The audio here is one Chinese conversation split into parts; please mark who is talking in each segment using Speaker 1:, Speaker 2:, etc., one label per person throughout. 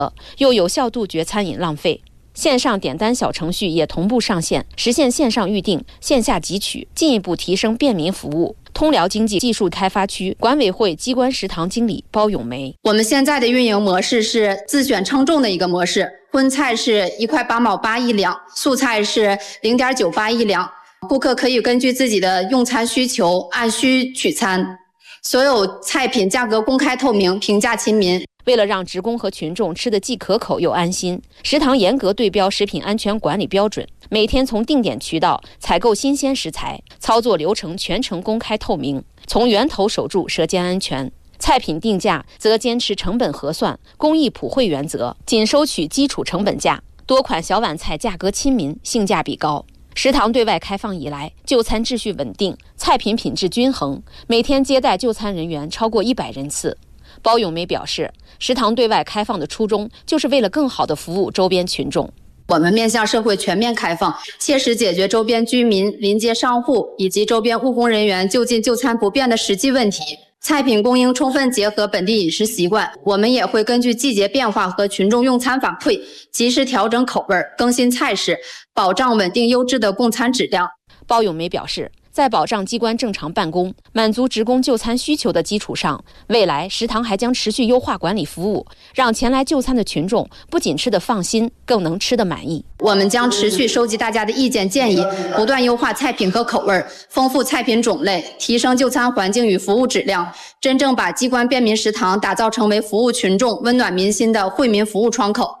Speaker 1: 又有效杜绝餐饮浪费。线上点单小程序也同步上线，实现线上预订、线下集取，进一步提升便民服务。通辽经济技术开发区管委会机关食堂经理包咏梅：
Speaker 2: 我们现在的运营模式是自选称重的一个模式，荤菜是1块8毛8一两，素菜是0.98一两，顾客可以根据自己的用餐需求按需取餐，所有菜品价格公开透明，评价亲民。
Speaker 1: 为了让职工和群众吃得既可口又安心，食堂严格对标食品安全管理标准，每天从定点渠道采购新鲜食材，操作流程全程公开透明，从源头守住舌尖安全。菜品定价则坚持成本核算、公益普惠原则，仅收取基础成本价。多款小碗菜价格亲民，性价比高。食堂对外开放以来，就餐秩序稳定，菜品品质均衡，每天接待就餐人员超过100人次。包咏梅表示，食堂对外开放的初衷就是为了更好地服务周边群众。
Speaker 2: 我们面向社会全面开放，切实解决周边居民、临街商户以及周边务工人员就近就餐不便的实际问题。菜品供应充分结合本地饮食习惯，我们也会根据季节变化和群众用餐反馈，及时调整口味、更新菜式，保障稳定优质的供餐质量。
Speaker 1: 包咏梅表示，在保障机关正常办公、满足职工就餐需求的基础上，未来食堂还将持续优化管理服务，让前来就餐的群众不仅吃得放心，更能吃得满意。
Speaker 2: 我们将持续收集大家的意见建议，不断优化菜品和口味，丰富菜品种类，提升就餐环境与服务质量，真正把机关便民食堂打造成为服务群众、温暖民心的惠民服务窗口。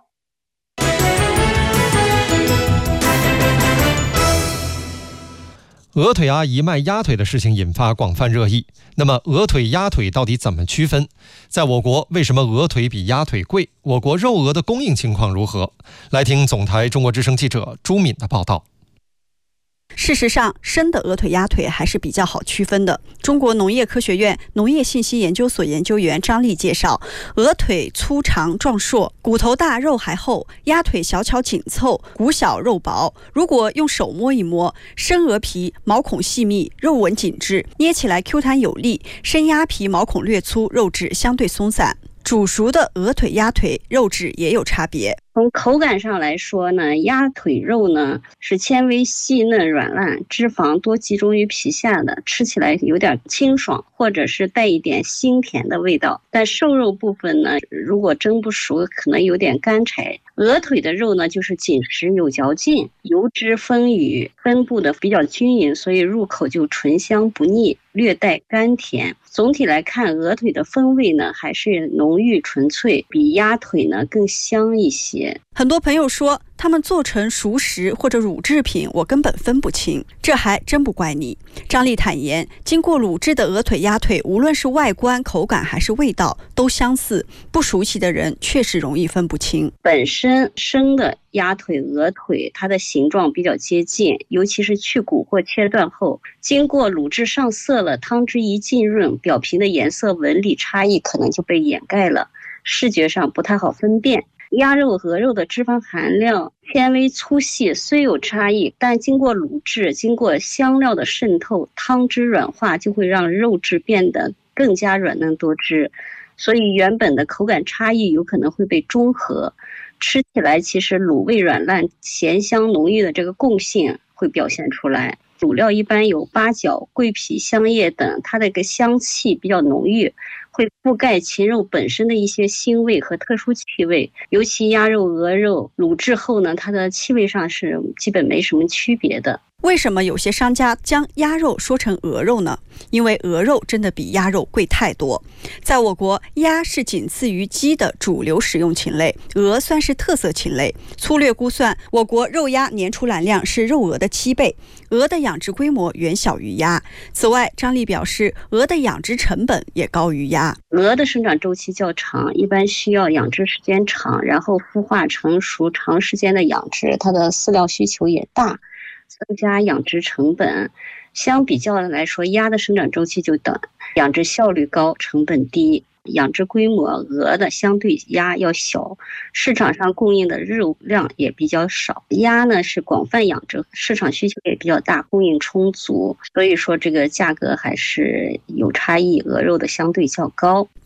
Speaker 3: 鹅腿阿姨卖鸭腿的事情引发广泛热议。那么鹅腿鸭腿到底怎么区分？在我国为什么鹅腿比鸭腿贵？我国肉鹅的供应情况如何？来听总台中国之声记者朱敏的报道。
Speaker 4: 事实上，生的鹅腿、鸭腿还是比较好区分的。中国农业科学院农业信息研究所研究员张丽介绍，鹅腿粗长壮硕，骨头大肉还厚；鸭腿小巧紧凑，骨小肉薄。如果用手摸一摸，生鹅皮毛孔细密，肉纹紧致，捏起来 Q 弹有力；生鸭皮毛孔略粗，肉质相对松散。煮熟的鹅腿、鸭腿肉质也有差别。
Speaker 5: 从口感上来说呢，鸭腿肉呢是纤维细嫩软烂，脂肪多集中于皮下的，吃起来有点清爽，或者是带一点腥甜的味道。但瘦肉部分呢，如果蒸不熟，可能有点干柴。鹅腿的肉呢，就是紧实有嚼劲，油脂丰腴，分布的比较均匀，所以入口就醇香不腻，略带甘甜。总体来看，鹅腿的风味呢还是浓郁纯粹，比鸭腿呢更香一些。
Speaker 4: 很多朋友说，他们做成熟食或者乳制品，我根本分不清，这还真不怪你。张丽坦言，经过卤制的鹅腿、鸭腿，无论是外观、口感还是味道都相似，不熟悉的人确实容易分不清。
Speaker 5: 本身生的鸭腿、鹅腿，它的形状比较接近，尤其是去骨或切断后，经过卤制上色了，汤汁一浸润，表皮的颜色纹理差异可能就被掩盖了，视觉上不太好分辨。鸭肉、鹅肉的脂肪含量、纤维粗细虽有差异，但经过卤制、经过香料的渗透，汤汁软化，就会让肉质变得更加软嫩多汁，所以原本的口感差异有可能会被中和。吃起来其实卤味软烂、咸香浓郁的这个共性会表现出来。卤料一般有八角、桂皮、香叶等，它的一个香气比较浓郁，会覆盖禽肉本身的一些腥味和特殊气味。尤其鸭肉、鹅肉卤制后呢，它的气味上是基本没什么区别的。
Speaker 4: 为什么有些商家将鸭肉说成鹅肉呢？因为鹅肉真的比鸭肉贵太多。在我国，鸭是仅次于鸡的主流食用禽类，鹅算是特色禽类。粗略估算，我国肉鸭年出栏量是肉鹅的7倍，鹅的养殖规模远小于鸭。此外，张丽表示，鹅的养殖成本也高于鸭。
Speaker 5: 鹅的生长周期较长，一般需要养殖时间长，然后孵化成熟，长时间的养殖，它的饲料需求也大，增加养殖成本。相比较来说，鸭的生长周期就短，养殖效率高，成本低。养殖规模鹅的相对鸭要小，市场上供应的肉量也比较少。鸭呢是广泛养殖，市场需求也比较大，供应充足，所以说这个价格还是有差异，鹅肉的相对较高。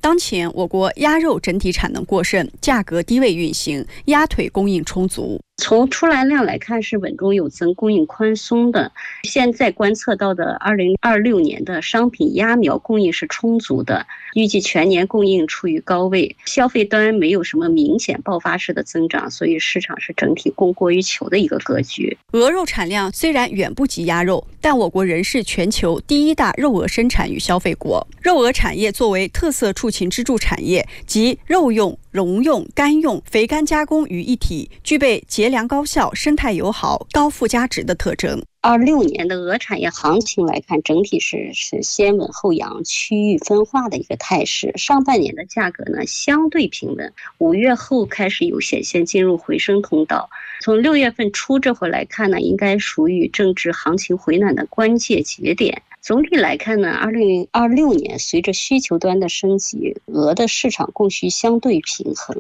Speaker 4: 当前我国鸭肉整体产能过剩，价格低位运行，鸭腿供应充足。
Speaker 5: 从出栏量来看是稳中有增，供应宽松的。现在观测到的2026年的商品鸭苗供应是充足的，预计全年供应处于高位，消费端没有什么明显爆发式的增长，所以市场是整体供过于求的一个格局。
Speaker 4: 鹅肉产量虽然远不及鸭肉，但我国仍是全球第1大肉鹅生产与消费国。肉鹅产业作为特色畜禽支柱产业，集肉用、笼用、干用、肥干加工于一体，具备节粮高效、生态友好、高附加值的特征。
Speaker 5: 26年的鹅产业行情来看，整体是先稳后扬、区域分化的一个态势。上半年的价格呢相对平稳，5月后开始有显现进入回升通道。从6月份初这会来看呢，应该属于正值行情回暖的关键节点。总体来看呢，2026年随着需求端的升级，鹅的市场供需相对平衡。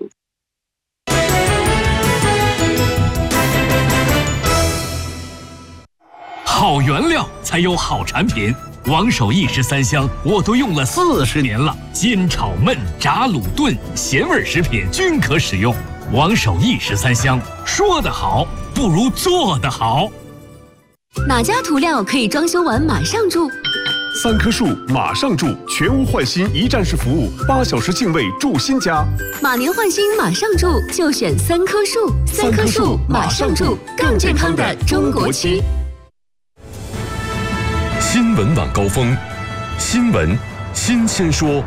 Speaker 6: 好原料才有好产品，王守义13香我都用了40年了，煎炒焖炸卤炖咸味食品均可使用。王守义13香，说得好不如做得好。
Speaker 7: 哪家涂料可以装修完马上住
Speaker 8: ？3棵树马上住，全屋换新一站式服务，8小时净位住新家。
Speaker 7: 马年换新马上住，就选3棵树。3棵树马上住，更健康的中国区。
Speaker 8: 新闻晚高峰，新闻新鲜说。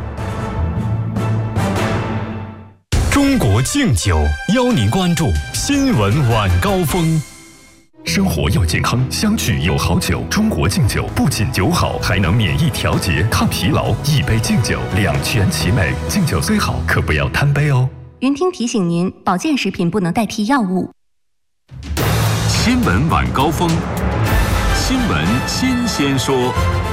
Speaker 8: 中国敬酒邀您关注新闻晚高峰。生活要健康，相聚有好酒。中国敬酒不仅酒好，还能免疫调节、抗疲劳。一杯敬酒，两全其美。敬酒虽好，可不要贪杯哦。
Speaker 7: 云听提醒您，保健食品不能代替药物。
Speaker 8: 新闻晚高峰，新闻新鲜说。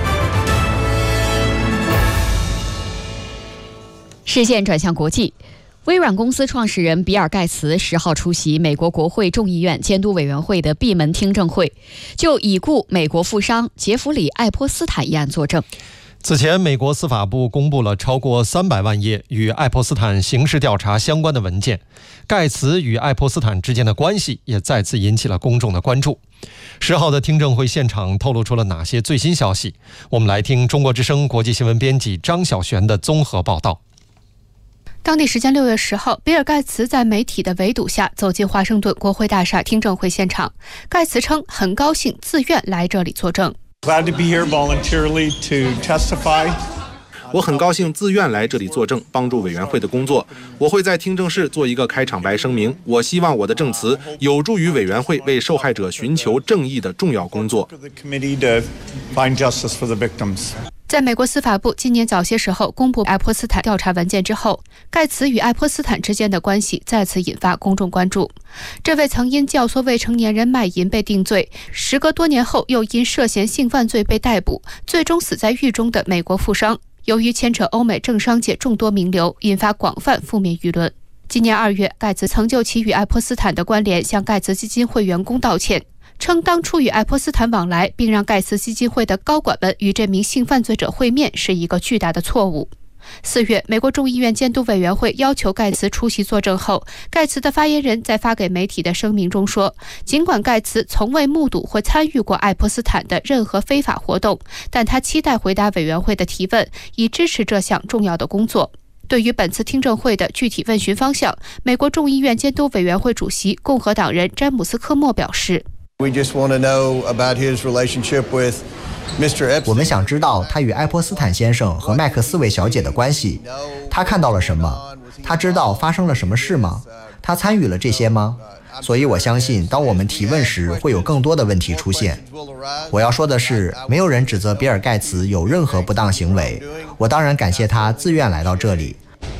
Speaker 1: 视线转向国际。微软公司创始人比尔·盖茨10号出席美国国会众议院监督委员会的闭门听证会，就已故美国富商杰弗里·爱泼斯坦一案作证。
Speaker 3: 此前，美国司法部公布了超过300万页与爱泼斯坦刑事调查相关的文件，盖茨与爱泼斯坦之间的关系也再次引起了公众的关注。10号的听证会现场透露出了哪些最新消息？我们来听中国之声国际新闻编辑张晓璇的综合报道。
Speaker 9: 当地时间6月10号，比尔·盖茨在媒体的围堵下走进华盛顿国会大厦听证会现场。盖茨称很高兴自愿来这里作证。
Speaker 10: 我很高兴自愿来这里作证，帮助委员会的工作。我会在听证室做一个开场白声明。我希望我的证词有助于委员会为受害者寻求正义的重要工作。
Speaker 9: 在美国司法部今年早些时候公布爱泼斯坦调查文件之后，盖茨与爱泼斯坦之间的关系再次引发公众关注。这位曾因教唆未成年人卖淫被定罪，时隔多年后又因涉嫌性犯罪被逮捕，最终死在狱中的美国富商，由于牵扯欧美政商界众多名流，引发广泛负面舆论。今年2月，盖茨曾就其与爱泼斯坦的关联向盖茨基金会员工道歉，称当初与爱泼斯坦往来，并让盖茨基金会的高管们与这名性犯罪者会面是一个巨大的错误。4月，美国众议院监督委员会要求盖茨出席作证后，盖茨的发言人在发给媒体的声明中说，尽管盖茨从未目睹或参与过爱泼斯坦的任何非法活动，但他期待回答委员会的提问，以支持这项重要的工作。对于本次听证会的具体问询方向，美国众议院监督委员会主席共和党人詹姆斯·科莫表示，
Speaker 11: 我们想知道他与爱泼斯坦先生和麦克斯韦小姐的关系。他看到了什么？他知道发生了什么事吗？他参与了这些吗？所以我相信，当我们提问时，会有更多的问题出现。我要说的是，没有人指责比尔·盖茨有任何不当行为。我当然感谢他自愿来到这里。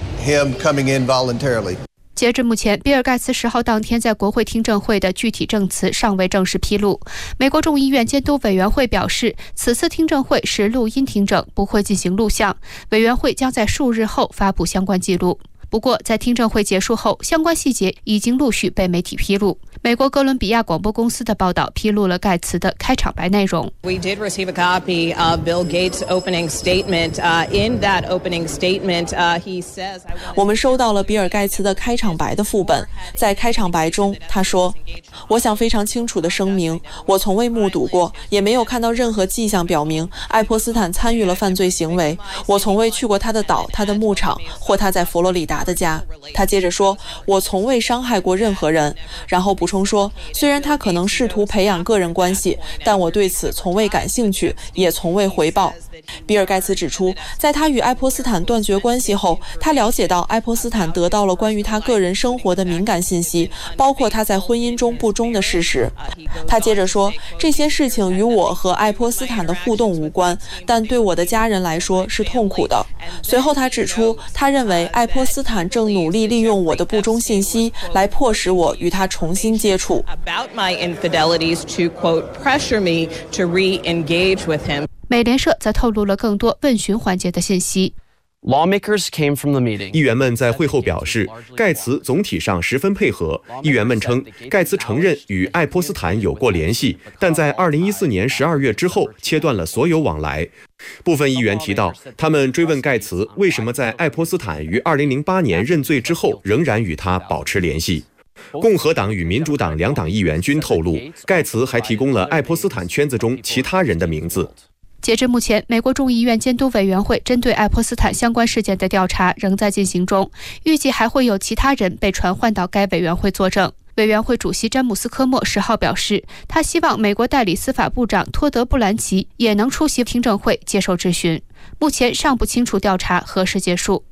Speaker 9: 截至目前，比尔·盖茨10号当天在国会听证会的具体证词尚未正式披露。美国众议院监督委员会表示，此次听证会是录音听证，不会进行录像，委员会将在数日后发布相关记录。 不过，在听证会结束后，相关细节已经陆续被媒体披露。美国哥伦比亚广播公司的报道披露了盖茨的开场白内容。
Speaker 12: We did receive a copy of Bill Gates' opening statement. In that opening statement, he says,
Speaker 13: 我们收到了比尔·盖茨的开场白的副本。在开场白中，他说：“我想非常清楚地声明，我从未目睹过，也没有看到任何迹象表明爱泼斯坦参与了犯罪行为。我从未去过他的岛、他的牧场或他在佛罗里达的家。”他接着说：“我从未伤害过任何人。”然后补充说：“虽然他可能试图培养个人关系，但我对此从未感兴趣，也从未回报。”比尔·盖茨指出，在他与爱泼斯坦断绝关系后，他了解到爱泼斯坦得到了关于他个人生活的敏感信息，包括他在婚姻中不忠的事实。他接着说，这些事情与我和爱泼斯坦的互动无关，但对我的家人来说是痛苦的。随后他指出，他认为爱泼斯坦正努力利用我的不忠信息来迫使我与他重新接触。
Speaker 9: 美联社则透露了更多问询环节的信息。
Speaker 14: 议员们在会后表示，盖茨总体上十分配合。议员们称，盖茨承认与爱泼斯坦有过联系，但在2014年12月之后切断了所有往来。部分议员提到，他们追问盖茨为什么在爱泼斯坦于2008年认罪之后仍然与他保持联系。共和党与民主党两党议员均透露，盖茨还提供了爱泼斯坦圈子中其他人的名字。
Speaker 9: 截至目前，美国众议院监督委员会针对爱泼斯坦相关事件的调查仍在进行中，预计还会有其他人被传唤到该委员会作证。委员会主席詹姆斯·科莫10号表示，他希望美国代理司法部长托德·布兰奇也能出席听证会接受质询。目前尚不清楚调查何时结束。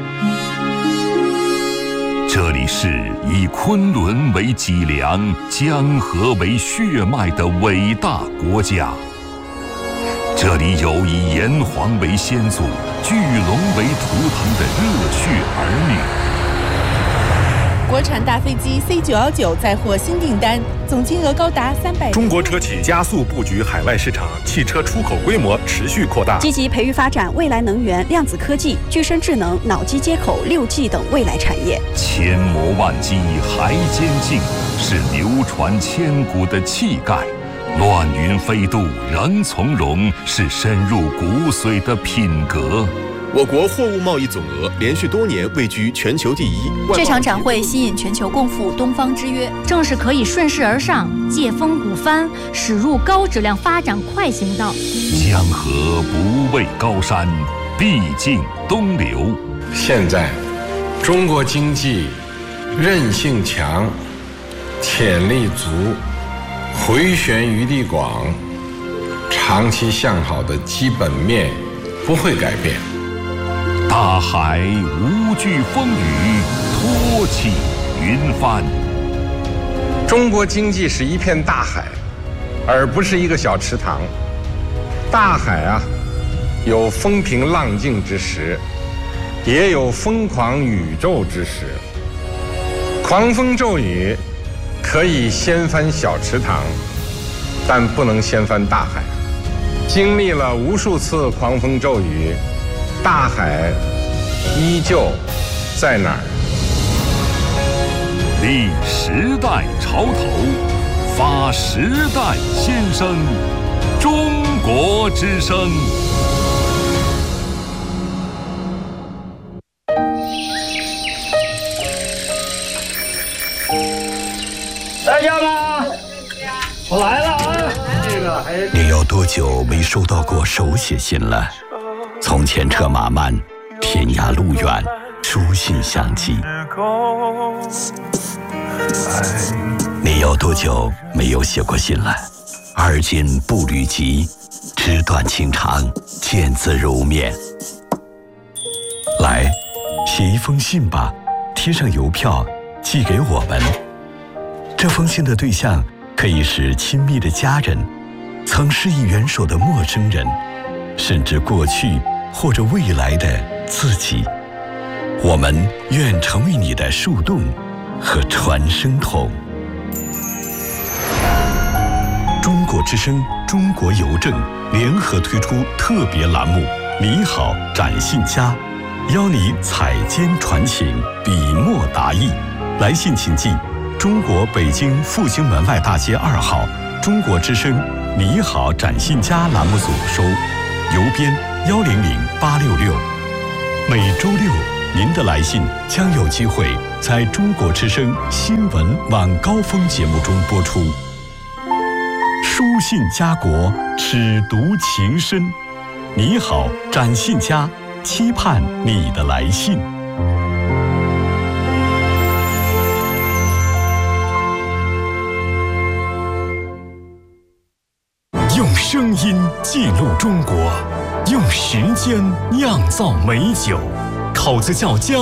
Speaker 8: 这里是以昆仑为脊梁、江河为血脉的伟大国家。这里有以炎黄为先祖、巨龙为图腾的热血儿
Speaker 15: 女。国产大飞机 C919 再获新订单，总金额高达300。
Speaker 16: 中国车企加速布局海外市场，汽车出口规模持续扩大。
Speaker 4: 积极培育发展未来能源、量子科技、具身智能、脑机接口、6G 等未来产业。
Speaker 8: 千磨万击还坚劲，是流传千古的气概。乱云飞渡仍从容，是深入骨髓的品格。
Speaker 14: 我国货物贸易总额连续多年位居全球第一。
Speaker 17: 这场展会吸引全球共赴东方之约，正是可以顺势而上，借风鼓帆，驶入高质量发展快行道。
Speaker 8: 江河不畏高山，必经东流。
Speaker 18: 现在，中国经济韧性强，潜力足，回旋余地广，长期向好的基本面不会改变。
Speaker 8: 大海无惧风雨，托起云帆。
Speaker 18: 中国经济是一片大海，而不是一个小池塘。大海啊，有风平浪静之时，也有疯狂宇宙之时。狂风骤雨可以掀翻小池塘，但不能掀翻大海。经历了无数次狂风骤雨，大海依旧在哪儿？
Speaker 8: 立时代潮头，发时代先声，中国之声。
Speaker 19: 在家吗？我来了啊！
Speaker 20: 你有多久没收到过手写信了？从前车马慢，天涯路远，书信相寄。你有多久没有写过信了？而今步履急，纸短情长，见字如面。来，写一封信吧，贴上邮票，寄给我们。这封信的对象可以是亲密的家人，曾施以援手的陌生人，甚至过去或者未来的自己。我们愿成为你的树洞和传声筒。中国之声、中国邮政联合推出特别栏目《你好，展信佳》， 邀你采笺传情，笔墨达意。来信请寄中国北京复兴门外大街2号中国之声你好展信佳栏目组收，邮编100866。每周六，您的来信将有机会在中国之声新闻晚高峰节目中播出。书信家国，尺读情深。你好，展信佳，期盼你的来信。
Speaker 8: 用声音记录中国，用时间酿造美酒。口子窖